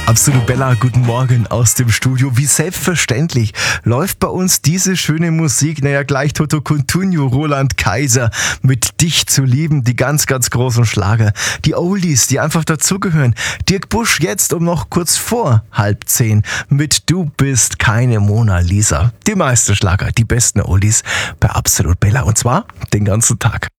Absolut Bella, guten Morgen aus dem Studio. Wie selbstverständlich läuft bei uns diese schöne Musik. Naja, gleich Toto Cutugno, Roland Kaiser mit Dich zu lieben, die ganz, ganz großen Schlager. Die Oldies, die einfach dazugehören. Dirk Busch jetzt um noch kurz vor 9:30 mit Du bist keine Mona Lisa. Die meisten Schlager, die besten Oldies bei Absolut Bella und zwar den ganzen Tag.